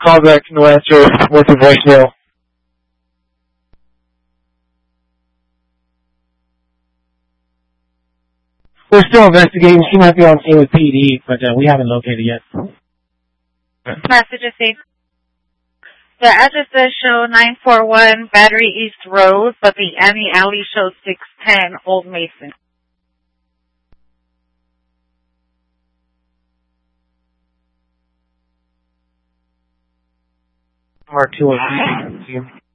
call back, no answer, went to voicemail. We're still investigating. She might be on scene with PD, but we haven't located yet. Message is saved. The address does show 941 Battery East Road, but the Annie Alley shows 610 Old Mason. R2 on